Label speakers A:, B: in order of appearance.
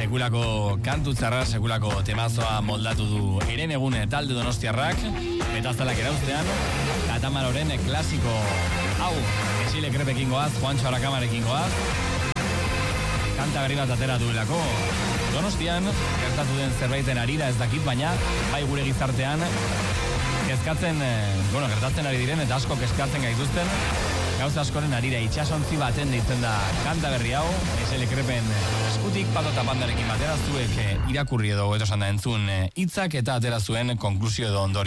A: Sekulako kantutzarra, sekulako temazoa moldatu du Eren Egune talde donostiarrak, metazalak erauztean, Katamaroren klasiko hau, Esile Krepekin goaz, Juancho Arakamarekin goaz, kanta berri bat atera duelako, Donostian, gertatu den zerbaiten arira ez dakit, baina bai gure gizartean, gertatzen ari diren eta asko kezkatzen gaituzten, gauza askoren arira itxasontzi baten deitzen da kanta berri hau, Esile Krepen eskutik patota bandarekin batera zuek irakurri edo esan da entzun hitzak eta atera zuen konklusio edo ondorio.